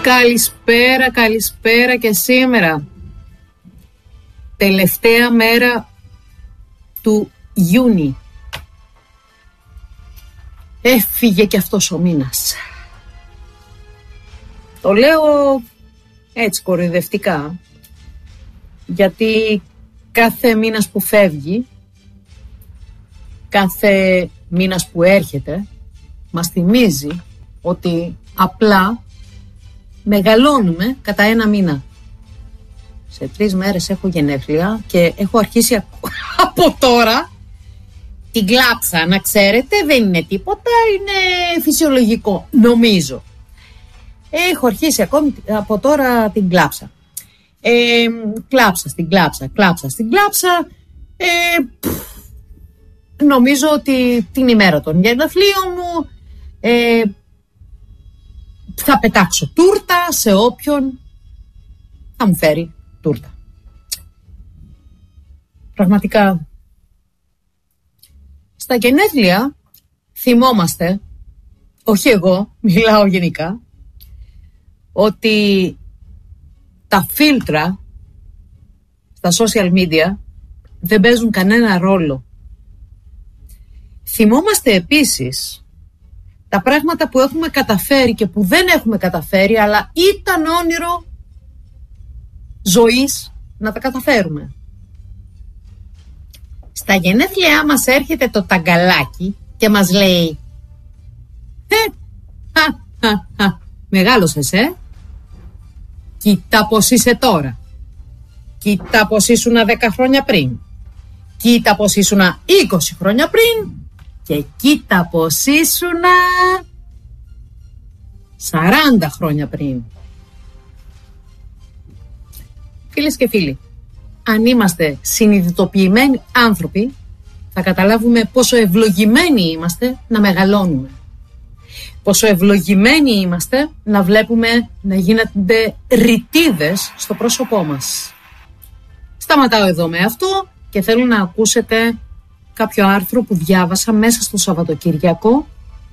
Καλησπέρα, καλησπέρα και σήμερα. Τελευταία μέρα του Ιούνιου. Έφυγε και αυτός ο μήνας. Το λέω έτσι κοροϊδευτικά, γιατί κάθε μήνας που φεύγει, κάθε μήνας που έρχεται, μας θυμίζει ότι απλά μεγαλώνουμε κατά ένα μήνα. Σε 3 μέρες έχω γενέθλια και έχω αρχίσει από τώρα την κλάψα, να ξέρετε, δεν είναι τίποτα, είναι φυσιολογικό, νομίζω. Έχω αρχίσει ακόμη από τώρα την κλάψα. Κλάψα στην κλάψα. Νομίζω ότι την ημέρα των γενεθλίων μου θα πετάξω τούρτα σε όποιον θα μου φέρει τούρτα. Πραγματικά, στα γενέθλια θυμόμαστε, όχι εγώ, μιλάω γενικά, ότι τα φίλτρα στα social media δεν παίζουν κανένα ρόλο. Θυμόμαστε επίσης τα πράγματα που έχουμε καταφέρει και που δεν έχουμε καταφέρει, αλλά ήταν όνειρο ζωής να τα καταφέρουμε. Στα γενέθλιά μας έρχεται το ταγκαλάκι και μας λέει μεγάλωσες, Κοίτα πως είσαι τώρα. Κοίτα πως ήσουν 10 χρόνια πριν. Κοίτα πως ήσουν 20 χρόνια πριν. Και κοίτα πως ήσουν 40 χρόνια πριν. Φίλες και φίλοι, αν είμαστε συνειδητοποιημένοι άνθρωποι, θα καταλάβουμε πόσο ευλογημένοι είμαστε να μεγαλώνουμε. Πόσο ευλογημένοι είμαστε να βλέπουμε να γίνονται ρητίδες στο πρόσωπό μας. Σταματάω εδώ με αυτό και θέλω να ακούσετε κάποιο άρθρο που διάβασα μέσα στο Σαββατοκύριακο.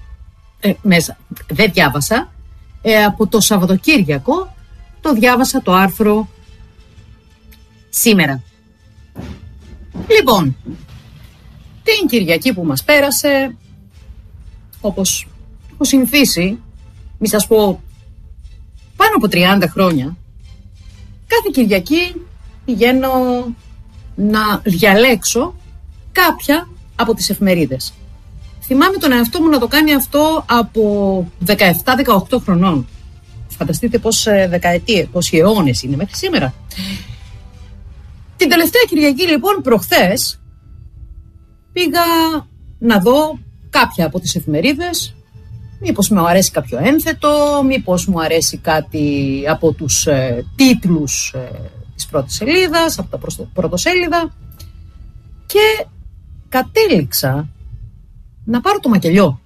Δεν διάβασα. Από το Σαββατοκύριακο το διάβασα το άρθρο σήμερα. Λοιπόν, την Κυριακή που μας πέρασε, όπως έχω συνηθίσει, μη σας πω πάνω από 30 χρόνια, κάθε Κυριακή πηγαίνω να διαλέξω κάποια από τις εφημερίδες. Θυμάμαι τον εαυτό μου να το κάνει αυτό από 17-18 χρονών. Φανταστείτε πόσοι αιώνες είναι μέχρι σήμερα. Την τελευταία Κυριακή λοιπόν, προχθές, πήγα να δω κάποια από τις εφημερίδες. Μήπως μου αρέσει κάποιο ένθετο, μήπως μου αρέσει κάτι από τους τίτλους της πρώτης σελίδας, από τα πρωτοσέλιδα, και κατέληξα να πάρω το μακελιό.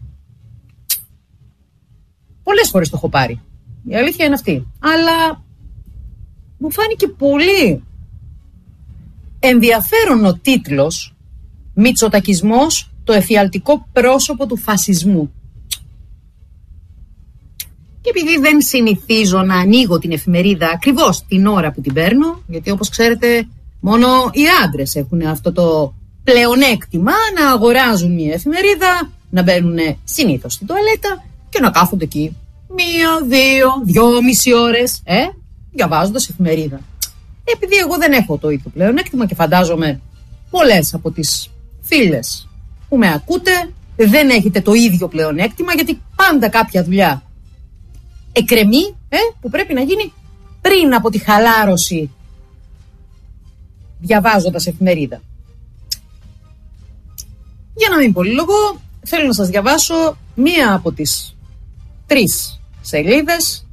Πολλές φορές το έχω πάρει, η αλήθεια είναι αυτή, αλλά μου φάνηκε πολύ ενδιαφέρον ο τίτλος «Μητσοτακισμός, το εφιαλτικό πρόσωπο του φασισμού». Και επειδή δεν συνηθίζω να ανοίγω την εφημερίδα ακριβώς την ώρα που την παίρνω, γιατί όπως ξέρετε μόνο οι άντρες έχουν αυτό το πλεονέκτημα να αγοράζουν μια εφημερίδα, να μπαίνουν συνήθως στην τουαλέτα και να κάθονται εκεί 1, 2, 2,5 ώρες διαβάζοντας εφημερίδα. Επειδή εγώ δεν έχω το ίδιο πλεονέκτημα και φαντάζομαι πολλές από τις φίλες που με ακούτε δεν έχετε το ίδιο πλεονέκτημα, γιατί πάντα κάποια δουλειά εκκρεμεί που πρέπει να γίνει πριν από τη χαλάρωση διαβάζοντας εφημερίδα. Για να μην πολυλογώ, θέλω να σας διαβάσω μία από τις 3 σελίδες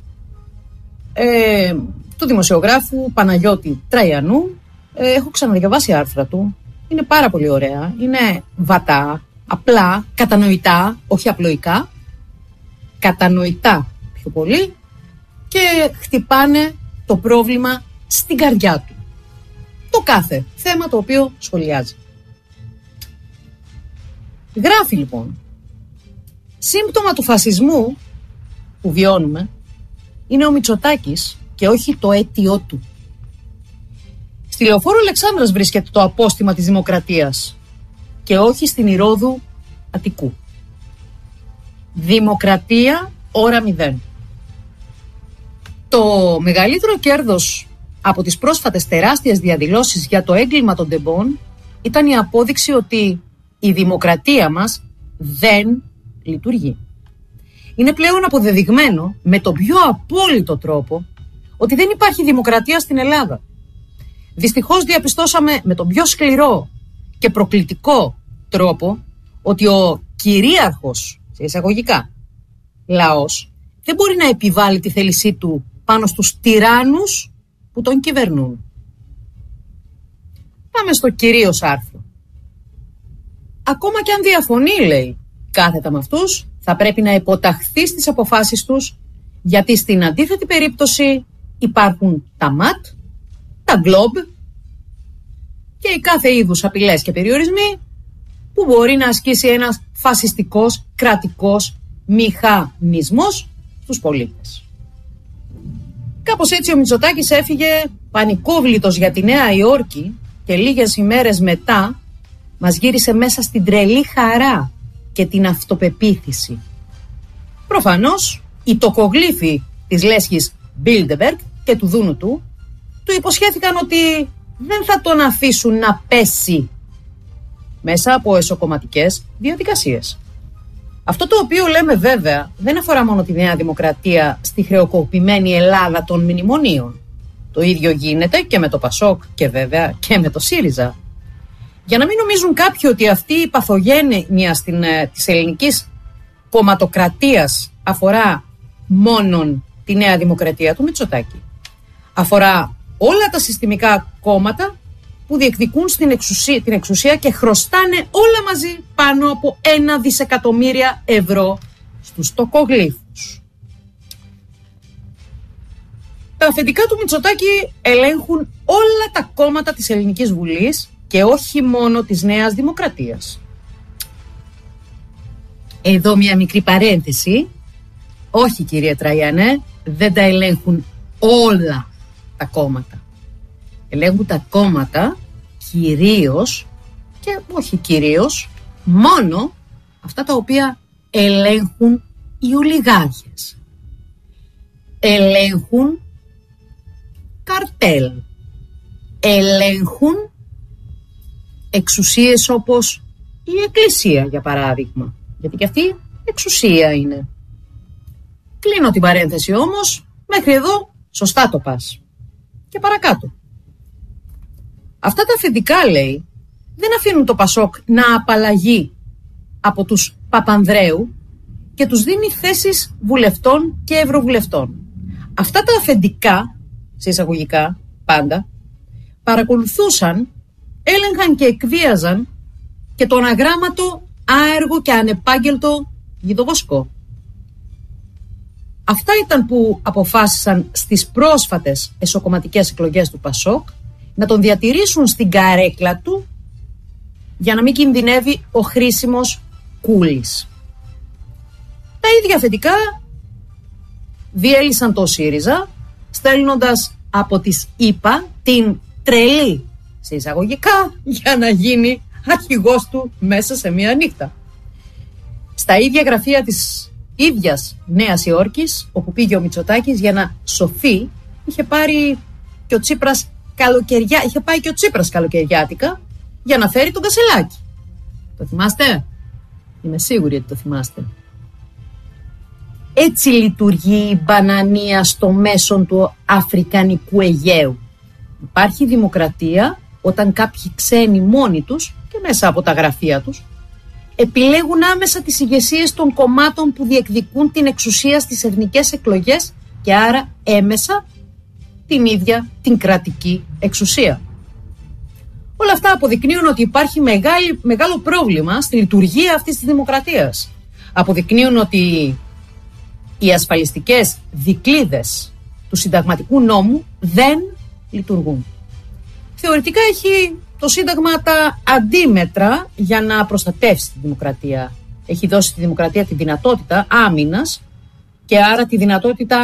του δημοσιογράφου Παναγιώτη Τραϊανού. Έχω ξαναδιαβάσει άρθρα του. Είναι πάρα πολύ ωραία. Είναι βατά, απλά, κατανοητά, όχι απλοϊκά. Κατανοητά πιο πολύ και χτυπάνε το πρόβλημα στην καρδιά του. Το κάθε θέμα το οποίο σχολιάζει. Γράφει λοιπόν: σύμπτωμα του φασισμού που βιώνουμε είναι ο Μητσοτάκης και όχι το αίτιό του. Στη Λεωφόρο Αλεξάνδρας βρίσκεται το απόστημα της δημοκρατίας και όχι στην Ηρώδου Αττικού. Δημοκρατία ώρα 0. Το μεγαλύτερο κέρδος από τις πρόσφατες τεράστιες διαδηλώσεις για το έγκλημα των τεμπών ήταν η απόδειξη ότι η δημοκρατία μας δεν λειτουργεί. Είναι πλέον αποδεδειγμένο με τον πιο απόλυτο τρόπο ότι δεν υπάρχει δημοκρατία στην Ελλάδα. Δυστυχώς διαπιστώσαμε με τον πιο σκληρό και προκλητικό τρόπο ότι ο κυρίαρχος, σε εισαγωγικά, λαός δεν μπορεί να επιβάλλει τη θέλησή του πάνω στους τυράννους που τον κυβερνούν. Πάμε στο κυρίως άρθρο. Ακόμα και αν διαφωνεί, λέει, κάθετα με αυτούς, θα πρέπει να υποταχθεί στις αποφάσεις τους, γιατί στην αντίθετη περίπτωση υπάρχουν τα ΜΑΤ, τα γκλόμπ και οι κάθε είδους απειλές και περιορισμοί που μπορεί να ασκήσει ένας φασιστικός κρατικός μηχανισμός στους πολίτες. Κάπως έτσι ο Μητσοτάκης έφυγε πανικόβλητος για τη Νέα Υόρκη και λίγες ημέρες μετά μας γύρισε μέσα στην τρελή χαρά και την αυτοπεποίθηση. Προφανώς οι τοκογλύφοι της λέσχης Bilderberg και του δούνου του υποσχέθηκαν ότι δεν θα τον αφήσουν να πέσει μέσα από εσωκομματικές διαδικασίες. Αυτό το οποίο λέμε βέβαια δεν αφορά μόνο τη Νέα Δημοκρατία στη χρεοκοπημένη Ελλάδα των μνημονίων. Το ίδιο γίνεται και με το Πασόκ και βέβαια και με το ΣΥΡΙΖΑ. Για να μην νομίζουν κάποιοι ότι αυτή η παθογένεια της ελληνικής κομματοκρατίας αφορά μόνον τη Νέα Δημοκρατία του Μητσοτάκη. Αφορά όλα τα συστημικά κόμματα που διεκδικούν την εξουσία και χρωστάνε όλα μαζί πάνω από 1 δισεκατομμύρια ευρώ στους τοκογλύφους. Τα αφεντικά του Μητσοτάκη ελέγχουν όλα τα κόμματα της Ελληνικής Βουλής και όχι μόνο της Νέας Δημοκρατίας. Εδώ μια μικρή παρένθεση. Όχι, κύριε Τραγιανέ, δεν τα ελέγχουν όλα τα κόμματα. Ελέγχουν τα κόμματα κυρίως και όχι κυρίως, μόνο αυτά τα οποία ελέγχουν οι ολιγάρχες. Ελέγχουν καρτέλ. Ελέγχουν εξουσίες όπως η Εκκλησία, για παράδειγμα. Γιατί και αυτή εξουσία είναι. Κλείνω την παρένθεση όμως, μέχρι εδώ σωστά το πας. Και παρακάτω. Αυτά τα αφεντικά, λέει, δεν αφήνουν το Πασόκ να απαλλαγεί από τους Παπανδρέου και τους δίνει θέσεις βουλευτών και ευρωβουλευτών. Αυτά τα αφεντικά, σε εισαγωγικά πάντα, παρακολουθούσαν, έλεγχαν και εκβίαζαν και τον αγράμματο, άεργο και ανεπάγγελτο Γιδοβοσκό. Αυτά ήταν που αποφάσισαν στις πρόσφατες εσωκομματικές εκλογές του Πασόκ να τον διατηρήσουν στην καρέκλα του για να μην κινδυνεύει ο χρήσιμος Κούλης. Τα ίδια αφεντικά διέλυσαν το ΣΥΡΙΖΑ στέλνοντας από τις ΗΠΑ την τρελή, σε εισαγωγικά, για να γίνει αρχηγός του μέσα σε μία νύχτα. Στα ίδια γραφεία της ίδιας Νέας Υόρκης, όπου πήγε ο Μητσοτάκης για να σωθεί, είχε πάει και ο Τσίπρας καλοκαιριάτικα για να φέρει τον Κασελάκη. Το θυμάστε? Είμαι σίγουρη ότι το θυμάστε. Έτσι λειτουργεί η μπανανία στο μέσον του Αφρικανικού Αιγαίου. Υπάρχει δημοκρατία όταν κάποιοι ξένοι μόνοι τους και μέσα από τα γραφεία τους επιλέγουν άμεσα τις ηγεσίες των κομμάτων που διεκδικούν την εξουσία στις εθνικές εκλογές και άρα έμεσα την ίδια την κρατική εξουσία. Όλα αυτά αποδεικνύουν ότι υπάρχει μεγάλο πρόβλημα στη λειτουργία αυτής της δημοκρατίας. Αποδεικνύουν ότι οι ασφαλιστικές δικλείδες του συνταγματικού νόμου δεν λειτουργούν. Θεωρητικά έχει το Σύνταγμα τα αντίμετρα για να προστατεύσει τη δημοκρατία. Έχει δώσει στη δημοκρατία τη δυνατότητα άμυνας και άρα τη δυνατότητα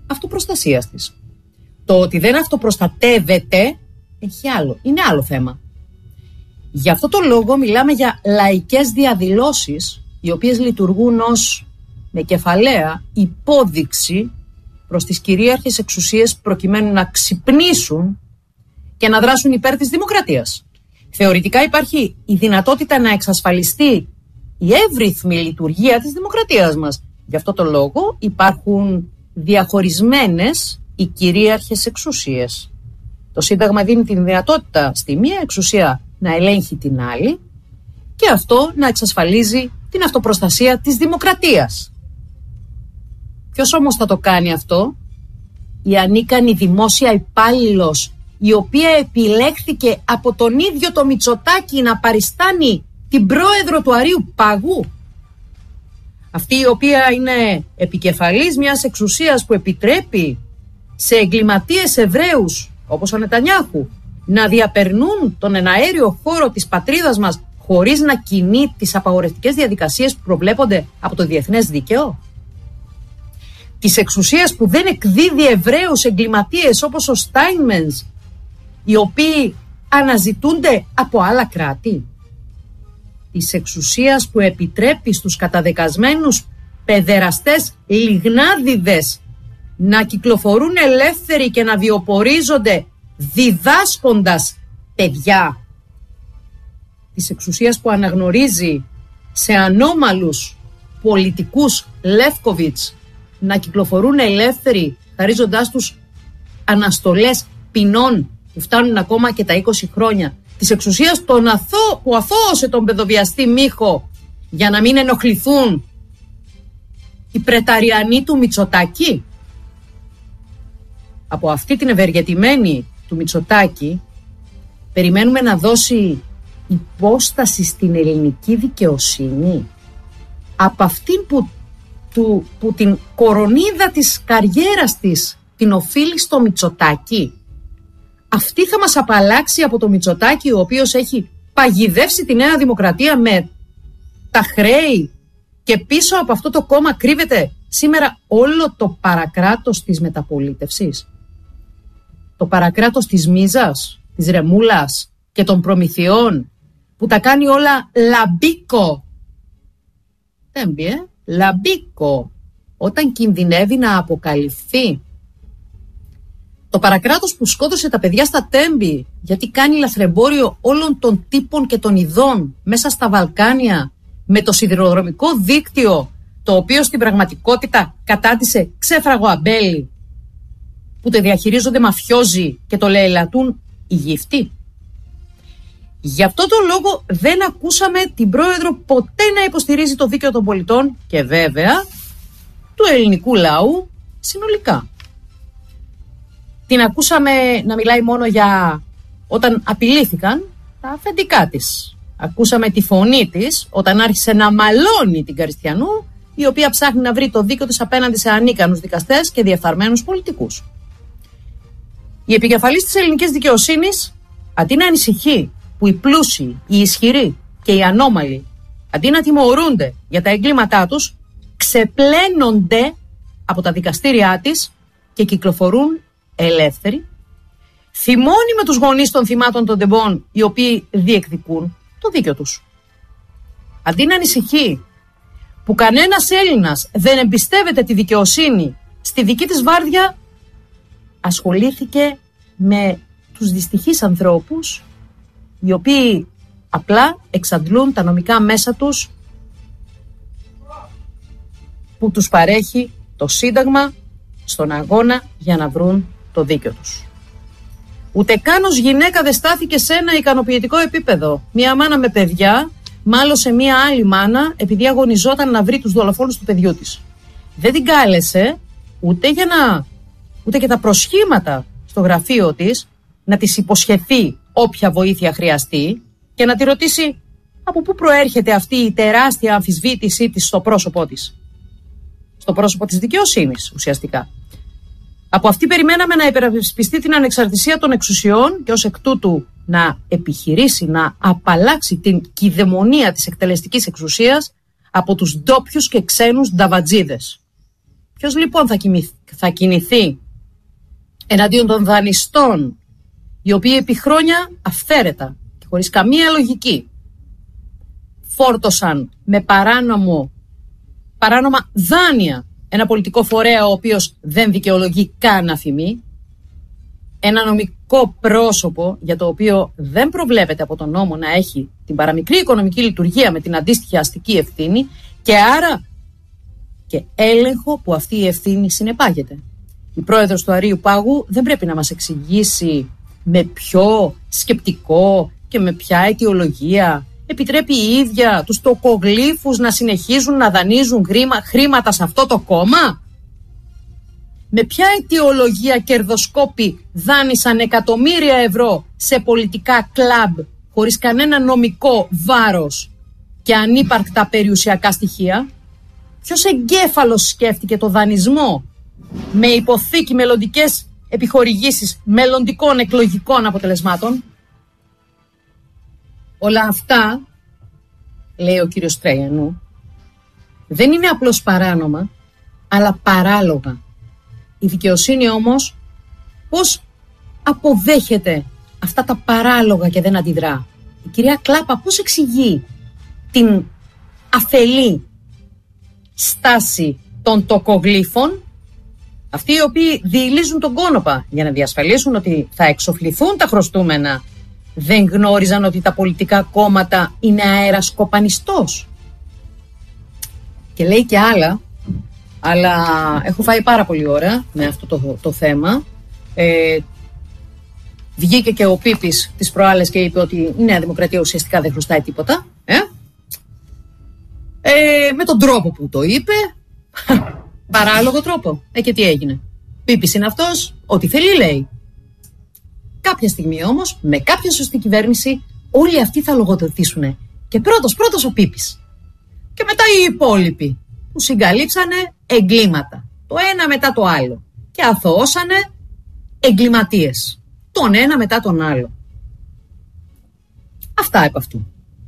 αυτοπροστασίας της. Το ότι δεν αυτοπροστατεύεται είναι άλλο θέμα. Γι' αυτό το λόγο μιλάμε για λαϊκές διαδηλώσεις, οι οποίες λειτουργούν ως με κεφαλαία υπόδειξη προς τις κυρίαρχες εξουσίες προκειμένου να ξυπνήσουν και να δράσουν υπέρ της δημοκρατίας. Θεωρητικά υπάρχει η δυνατότητα να εξασφαλιστεί η εύρυθμη λειτουργία της δημοκρατίας μας. Γι' αυτό το λόγο υπάρχουν διαχωρισμένες οι κυρίαρχες εξουσίες. Το Σύνταγμα δίνει τη δυνατότητα στη μία εξουσία να ελέγχει την άλλη και αυτό να εξασφαλίζει την αυτοπροστασία της δημοκρατίας. Ποιος όμως θα το κάνει αυτό? Η ανίκανη δημόσια υπάλληλος, η οποία επιλέχθηκε από τον ίδιο το Μητσοτάκη να παριστάνει την πρόεδρο του Αρείου Πάγου. Αυτή η οποία είναι επικεφαλής μιας εξουσίας που επιτρέπει σε εγκληματίες Εβραίους, όπως ο Νετανιάχου, να διαπερνούν τον εναέριο χώρο της πατρίδας μας χωρίς να κινεί τις απαγορευτικές διαδικασίες που προβλέπονται από το διεθνές δίκαιο. Της εξουσίας που δεν εκδίδει Εβραίους εγκληματίες όπως ο Στάινμενς, οι οποίοι αναζητούνται από άλλα κράτη. Της εξουσίας που επιτρέπει στους καταδεκασμένους παιδεραστές λιγνάδιδες να κυκλοφορούν ελεύθεροι και να βιοπορίζονται διδάσκοντας παιδιά. Της εξουσίας που αναγνωρίζει σε ανώμαλους πολιτικούς Λεύκοβιτς να κυκλοφορούν ελεύθεροι, χαρίζοντάς τους αναστολές ποινών που φτάνουν ακόμα και τα 20 χρόνια. Της εξουσίας που αθώωσε τον παιδοβιαστή Μίχο για να μην ενοχληθούν οι πρεταριανοί του Μητσοτάκη. Από αυτή την ευεργετημένη του Μητσοτάκη περιμένουμε να δώσει υπόσταση στην ελληνική δικαιοσύνη. Από αυτήν που την κορονίδα της καριέρας της την οφείλει στο Μητσοτάκη. Αυτή θα μας απαλλάξει από το Μητσοτάκη, ο οποίος έχει παγιδεύσει τη Νέα Δημοκρατία με τα χρέη και πίσω από αυτό το κόμμα κρύβεται σήμερα όλο το παρακράτος της μεταπολίτευσης. Το παρακράτος της Μίζας, της Ρεμούλας και των Προμηθειών που τα κάνει όλα λαμπίκο. Λαμπίκο, όταν κινδυνεύει να αποκαλυφθεί. Το παρακράτος που σκότωσε τα παιδιά στα Τέμπη γιατί κάνει λαθρεμπόριο όλων των τύπων και των ειδών μέσα στα Βαλκάνια με το σιδηροδρομικό δίκτυο, το οποίο στην πραγματικότητα κατάντησε ξέφραγο αμπέλι που το διαχειρίζονται μαφιόζοι και το λαιλατούν οι γύφτοι. Γι' αυτό τον λόγο δεν ακούσαμε την πρόεδρο ποτέ να υποστηρίζει το δίκαιο των πολιτών και βέβαια του ελληνικού λαού συνολικά. Την ακούσαμε να μιλάει μόνο για όταν απειλήθηκαν τα αφεντικά της. Ακούσαμε τη φωνή της όταν άρχισε να μαλώνει την Καριστιανού, η οποία ψάχνει να βρει το δίκαιο της απέναντι σε ανίκανους δικαστές και διεφθαρμένους πολιτικούς. Η επικεφαλής της ελληνικής δικαιοσύνης, αντί να ανησυχεί που οι πλούσιοι, οι ισχυροί και οι ανώμαλοι, αντί να τιμωρούνται για τα εγκλήματά τους, ξεπλένονται από τα δικαστήριά της και κυκλοφορούν ελεύθεροι, θυμώνει με τους γονείς των θυμάτων των τεμπών, οι οποίοι διεκδικούν το δίκαιο τους. Αντί να ανησυχεί που κανένας Έλληνας δεν εμπιστεύεται τη δικαιοσύνη στη δική της βάρδια, ασχολήθηκε με τους δυστυχείς ανθρώπους, οι οποίοι απλά εξαντλούν τα νομικά μέσα τους που τους παρέχει το Σύνταγμα στον αγώνα για να βρουν το δίκαιο τους. Ούτε καν ως γυναίκα δεν στάθηκε σε ένα ικανοποιητικό επίπεδο. Μία μάνα με παιδιά μάλωσε μία άλλη μάνα επειδή αγωνιζόταν να βρει τους δολοφόνους του παιδιού της. Δεν την κάλεσε ούτε και τα προσχήματα στο γραφείο της να της υποσχεθεί όποια βοήθεια χρειαστεί και να τη ρωτήσει από πού προέρχεται αυτή η τεράστια αμφισβήτησή της στο πρόσωπό της. Στο πρόσωπο της δικαιοσύνης ουσιαστικά. Από αυτή περιμέναμε να υπερασπιστεί την ανεξαρτησία των εξουσιών και ως εκ τούτου να επιχειρήσει να απαλλάξει την κυδαιμονία της εκτελεστικής εξουσίας από τους ντόπιους και ξένους νταβατζίδες. Ποιος λοιπόν θα κινηθεί εναντίον των δανειστών, οι οποίοι επί χρόνια αυθαίρετα και χωρίς καμία λογική φόρτωσαν με παράνομα δάνεια ένα πολιτικό φορέα ο οποίος δεν δικαιολογεί καν αφημί, ένα νομικό πρόσωπο για το οποίο δεν προβλέπεται από τον νόμο να έχει την παραμικρή οικονομική λειτουργία με την αντίστοιχη αστική ευθύνη και άρα και έλεγχο που αυτή η ευθύνη συνεπάγεται. Η πρόεδρος του Αρείου Πάγου δεν πρέπει να μας εξηγήσει με ποιο σκεπτικό και με ποια αιτιολογία επιτρέπει η ίδια τους τοκογλύφους να συνεχίζουν να δανείζουν χρήματα σε αυτό το κόμμα. Με ποια αιτιολογία κερδοσκόποι δάνεισαν εκατομμύρια ευρώ σε πολιτικά κλαμπ χωρίς κανένα νομικό βάρος και ανύπαρκτα περιουσιακά στοιχεία. Ποιος εγκέφαλος σκέφτηκε το δανεισμό με υποθήκη μελλοντικές επιχορηγήσεις μελλοντικών εκλογικών αποτελεσμάτων? Όλα αυτά, λέει ο κύριος Τραϊανού, δεν είναι απλώς παράνομα, αλλά παράλογα. Η δικαιοσύνη όμως πώς αποδέχεται αυτά τα παράλογα και δεν αντιδρά? Η κυρία Κλάπα πώς εξηγεί την αφελή στάση των τοκογλύφων, αυτοί οι οποίοι διηλίζουν τον κόνοπα για να διασφαλίσουν ότι θα εξοφληθούν τα χρωστούμενα? Δεν γνώριζαν ότι τα πολιτικά κόμματα είναι αέρας κοπανιστός? Και λέει και άλλα, αλλά έχω φάει πάρα πολύ ώρα με αυτό το θέμα. Βγήκε και ο Πίπης τις προάλλες και είπε ότι η Νέα Δημοκρατία ουσιαστικά δεν χρωστάει τίποτα. Με τον τρόπο που το είπε, παράλογο τρόπο. Και τι έγινε? Πίπης είναι αυτός, ό,τι θέλει λέει. Κάποια στιγμή όμως, με κάποια σωστή κυβέρνηση, όλοι αυτοί θα λογοδοτήσουν. Και πρώτος ο Πίπης. Και μετά οι υπόλοιποι που συγκαλύψανε εγκλήματα. Το ένα μετά το άλλο. Και αθωώσανε εγκληματίες. Τον ένα μετά τον άλλο. Αυτά επ' αυτού.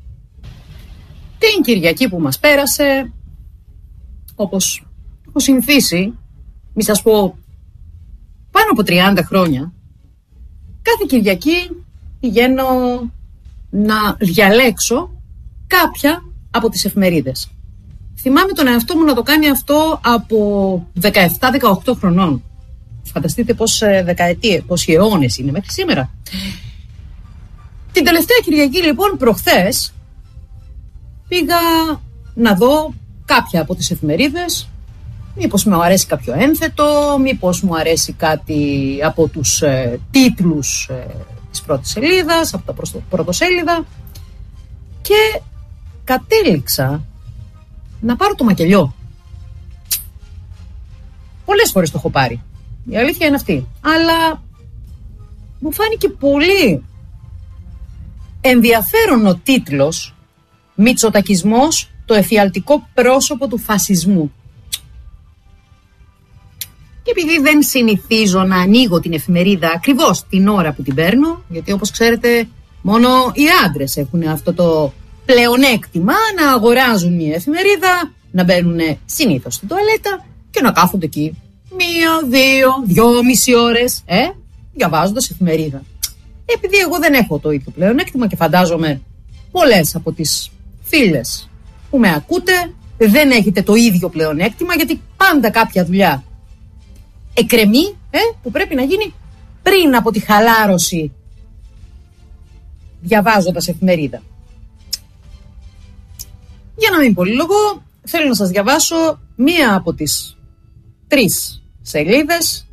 Την Κυριακή που μας πέρασε, όπως έχω συνηθίσει, μη σας πω πάνω από 30 χρόνια, κάθε Κυριακή πηγαίνω να διαλέξω κάποια από τις εφημερίδες. Θυμάμαι τον εαυτό μου να το κάνει αυτό από 17-18 χρονών. Φανταστείτε πόσοι αιώνες είναι μέχρι σήμερα. Την τελευταία Κυριακή λοιπόν, προχθές, πήγα να δω κάποια από τις εφημερίδες. Μήπως μου αρέσει κάποιο ένθετο, μήπως μου αρέσει κάτι από τους τίτλους της πρώτης σελίδας, από τα πρωτοσέλιδα, και κατέληξα να πάρω το μακελιό. Πολλές φορές το έχω πάρει, η αλήθεια είναι αυτή, αλλά μου φάνηκε πολύ ενδιαφέρον ο τίτλος «Μητσοτακισμός, το εφιαλτικό πρόσωπο του φασισμού». Και επειδή δεν συνηθίζω να ανοίγω την εφημερίδα ακριβώς την ώρα που την παίρνω, γιατί όπως ξέρετε μόνο οι άντρες έχουν αυτό το πλεονέκτημα να αγοράζουν μια εφημερίδα, να μπαίνουν συνήθως στην τουαλέτα και να κάθονται εκεί 1, 2, 2,5 ώρες διαβάζοντας εφημερίδα. Επειδή εγώ δεν έχω το ίδιο πλεονέκτημα και φαντάζομαι πολλές από τις φίλες που με ακούτε δεν έχετε το ίδιο πλεονέκτημα, γιατί πάντα κάποια δουλειά εκκρεμεί που πρέπει να γίνει πριν από τη χαλάρωση διαβάζοντας εφημερίδα. Για να μην πολυλογώ, θέλω να σας διαβάσω μία από τις 3 σελίδες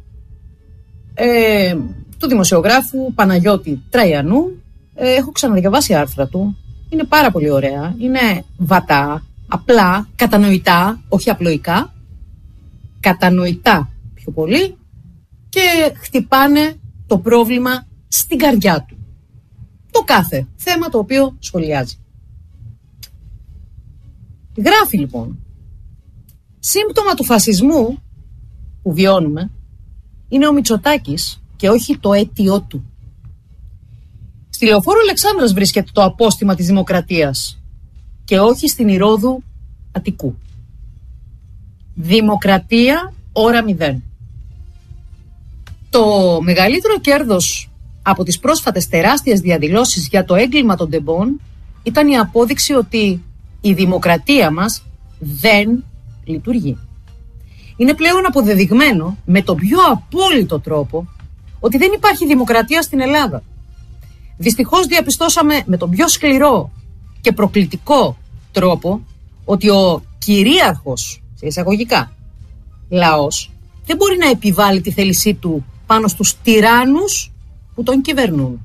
του δημοσιογράφου Παναγιώτη Τραϊανού. Έχω ξαναδιαβάσει άρθρα του. Είναι πάρα πολύ ωραία. Είναι βατά, απλά, κατανοητά, όχι απλοϊκά. Κατανοητά πιο πολύ και χτυπάνε το πρόβλημα στην καρδιά του. Το κάθε θέμα το οποίο σχολιάζει. Γράφει λοιπόν: σύμπτωμα του φασισμού που βιώνουμε είναι ο Μητσοτάκης και όχι το αίτιό του. Στη Λεωφόρο Αλεξάνδρας βρίσκεται το απόστημα της Δημοκρατίας και όχι στην Ηρώδου Αττικού. Δημοκρατία ώρα 0. Το μεγαλύτερο κέρδος από τις πρόσφατες τεράστιες διαδηλώσεις για το έγκλημα των τεμπών ήταν η απόδειξη ότι η δημοκρατία μας δεν λειτουργεί. Είναι πλέον αποδεδειγμένο με τον πιο απόλυτο τρόπο ότι δεν υπάρχει δημοκρατία στην Ελλάδα. Δυστυχώς διαπιστώσαμε με τον πιο σκληρό και προκλητικό τρόπο ότι ο κυρίαρχος, σε εισαγωγικά, λαός δεν μπορεί να επιβάλλει τη θέλησή του πάνω στους τυράννους που τον κυβερνούν.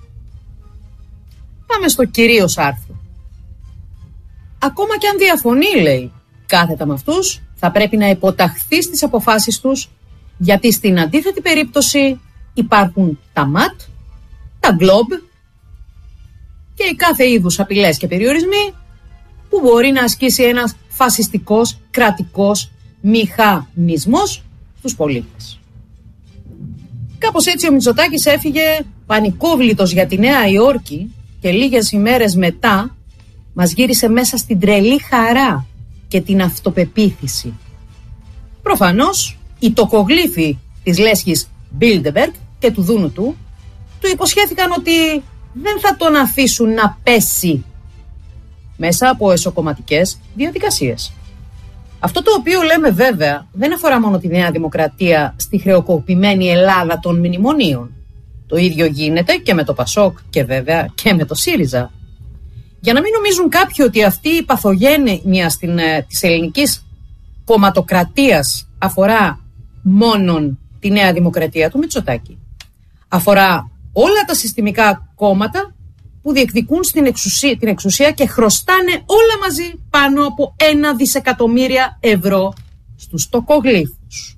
Πάμε στο κυρίως άρθρο. Ακόμα και αν διαφωνεί, λέει, κάθετα με αυτούς, θα πρέπει να υποταχθεί στις αποφάσεις τους, γιατί στην αντίθετη περίπτωση υπάρχουν τα ΜΑΤ, τα γκλόμπ και οι κάθε είδους απειλές και περιορισμοί που μπορεί να ασκήσει ένας φασιστικός κρατικός μηχανισμός στους πολίτες. Κάπως έτσι ο Μητσοτάκης έφυγε πανικόβλητος για τη Νέα Υόρκη και λίγες ημέρες μετά μας γύρισε μέσα στην τρελή χαρά και την αυτοπεποίθηση. Προφανώς οι τοκογλύφοι της λέσχης Bilderberg και του δούνου του υποσχέθηκαν ότι δεν θα τον αφήσουν να πέσει μέσα από εσωκομματικές διαδικασίες. Αυτό το οποίο λέμε βέβαια δεν αφορά μόνο τη Νέα Δημοκρατία στη χρεοκοπημένη Ελλάδα των μνημονίων. Το ίδιο γίνεται και με το Πασόκ και βέβαια και με το ΣΥΡΙΖΑ. Για να μην νομίζουν κάποιοι ότι αυτή η παθογένεια της ελληνικής κομματοκρατίας αφορά μόνον τη Νέα Δημοκρατία του Μητσοτάκη. Αφορά όλα τα συστημικά κόμματα που διεκδικούν την εξουσία και χρωστάνε όλα μαζί πάνω από 1 δισεκατομμύρια ευρώ στους τοκογλύφους.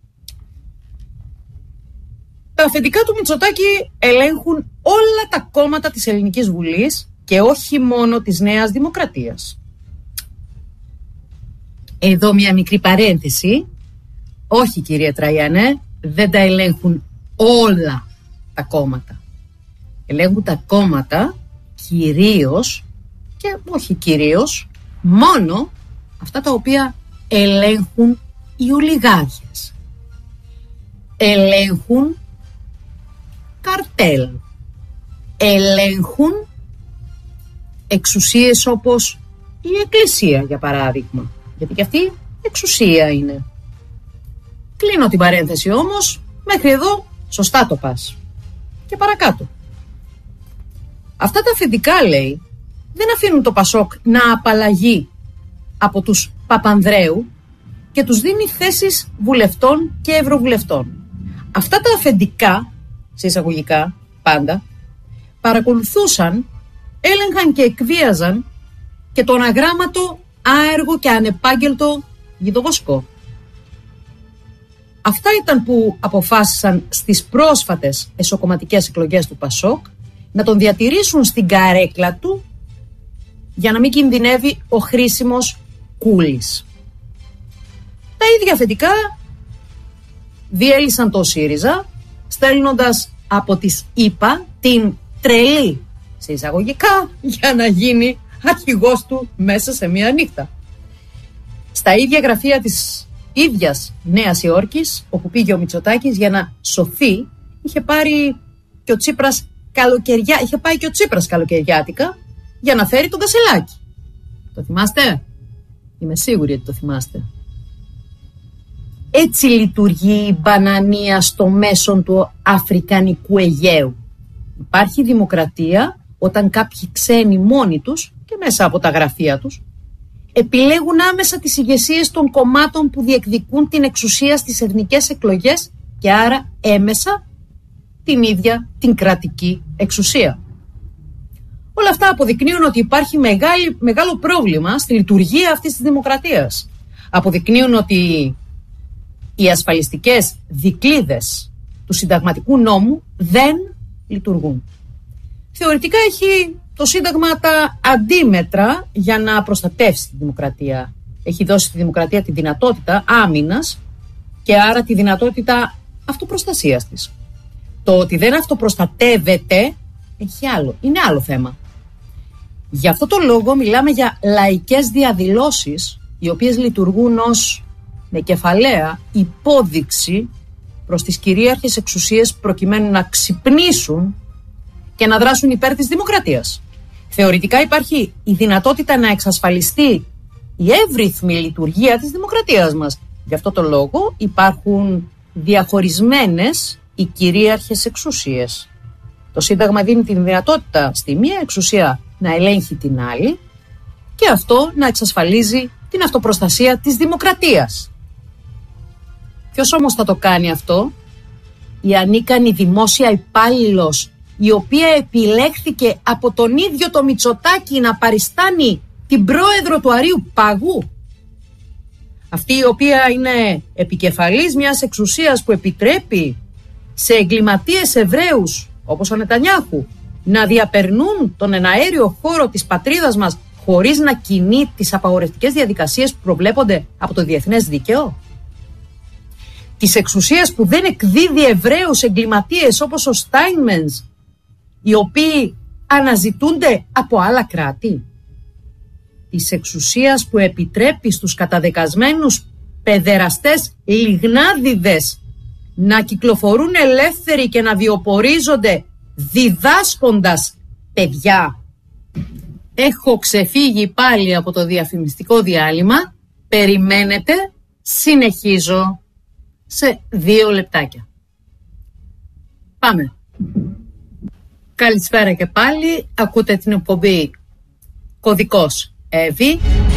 Τα αφεντικά του Μητσοτάκη ελέγχουν όλα τα κόμματα της Ελληνικής Βουλής και όχι μόνο της Νέας Δημοκρατίας. Εδώ μια μικρή παρένθεση. Όχι, κύριε Τραγιανέ, δεν τα ελέγχουν όλα τα κόμματα. Ελέγχουν τα κόμματα κυρίως και όχι κυρίως, μόνο αυτά τα οποία ελέγχουν οι ολιγάρχες. Ελέγχουν καρτέλ. Ελέγχουν εξουσίες όπως η Εκκλησία, για παράδειγμα. Γιατί και αυτή εξουσία είναι. Κλείνω την παρένθεση όμως. Μέχρι εδώ σωστά το πας. Και παρακάτω. Αυτά τα αφεντικά, λέει, δεν αφήνουν το Πασόκ να απαλλαγεί από τους Παπανδρέου και τους δίνει θέσεις βουλευτών και ευρωβουλευτών. Αυτά τα αφεντικά, σε εισαγωγικά πάντα, παρακολουθούσαν, έλεγχαν και εκβίαζαν και τον αγράμματο, άεργο και ανεπάγγελτο Γιδοβοσκό. Αυτά ήταν που αποφάσισαν στις πρόσφατες εσωκομματικές εκλογές του Πασόκ να τον διατηρήσουν στην καρέκλα του για να μην κινδυνεύει ο χρήσιμος Κούλης. Τα ίδια αφεντικά διέλυσαν το ΣΥΡΙΖΑ στέλνοντας από τις ΗΠΑ την τρελή, σε εισαγωγικά, για να γίνει αρχηγός του μέσα σε μία νύχτα. Στα ίδια γραφεία της ίδιας Νέας Υόρκης, όπου πήγε ο Μητσοτάκης για να σωθεί, είχε πάει και ο Τσίπρας καλοκαιριάτικα για να φέρει τον Κασελάκη. Το θυμάστε? Είμαι σίγουρη ότι το θυμάστε. Έτσι λειτουργεί η μπανανία στο μέσον του Αφρικανικού Αιγαίου. Υπάρχει δημοκρατία όταν κάποιοι ξένοι μόνοι τους και μέσα από τα γραφεία τους επιλέγουν άμεσα τις ηγεσίες των κομμάτων που διεκδικούν την εξουσία στις εθνικές εκλογές και άρα έμεσα την ίδια την κρατική εξουσία. Όλα αυτά αποδεικνύουν ότι υπάρχει μεγάλο πρόβλημα στη λειτουργία αυτής της δημοκρατίας. Αποδεικνύουν ότι οι ασφαλιστικές δικλείδες του συνταγματικού νόμου δεν λειτουργούν. Θεωρητικά έχει το Σύνταγμα τα αντίμετρα για να προστατεύσει τη δημοκρατία. Έχει δώσει στη δημοκρατία τη δυνατότητα άμυνας και άρα τη δυνατότητα αυτοπροστασίας της. Το ότι δεν αυτοπροστατεύεται είναι άλλο θέμα. Γι' αυτό το λόγο μιλάμε για λαϊκές διαδηλώσεις, οι οποίες λειτουργούν ως με κεφαλαία υπόδειξη προς τις κυρίαρχες εξουσίες προκειμένου να ξυπνήσουν και να δράσουν υπέρ της δημοκρατίας. Θεωρητικά υπάρχει η δυνατότητα να εξασφαλιστεί η εύρυθμη λειτουργία της δημοκρατίας μας. Γι' αυτό το λόγο υπάρχουν διαχωρισμένες οι κυρίαρχες εξουσίες. Το Σύνταγμα δίνει την δυνατότητα στη μία εξουσία να ελέγχει την άλλη και αυτό να εξασφαλίζει την αυτοπροστασία της δημοκρατίας. Ποιος όμως θα το κάνει αυτό? Η ανίκανη δημόσια υπάλληλος, η οποία επιλέχθηκε από τον ίδιο το Μητσοτάκη να παριστάνει την πρόεδρο του Αρείου Πάγου. Αυτή η οποία είναι επικεφαλής μιας εξουσίας που επιτρέπει σε εγκληματίες Εβραίους, όπως ο Νετανιάχου, να διαπερνούν τον εναέριο χώρο της πατρίδας μας χωρίς να κινεί τις απαγορευτικές διαδικασίες που προβλέπονται από το διεθνές δίκαιο. Της εξουσίας που δεν εκδίδει Εβραίους εγκληματίες όπως ο Στάινμενς, οι οποίοι αναζητούνται από άλλα κράτη. Της εξουσίας που επιτρέπει στους καταδεκασμένους παιδεραστές λιγνάδιδες να κυκλοφορούν ελεύθεροι και να βιοπορίζονται διδάσκοντας παιδιά. Έχω ξεφύγει πάλι από το διαφημιστικό διάλειμμα. Περιμένετε, συνεχίζω σε 2 λεπτάκια. Πάμε. Καλησπέρα και πάλι. Ακούτε την εκπομπή Κωδικός Εύη.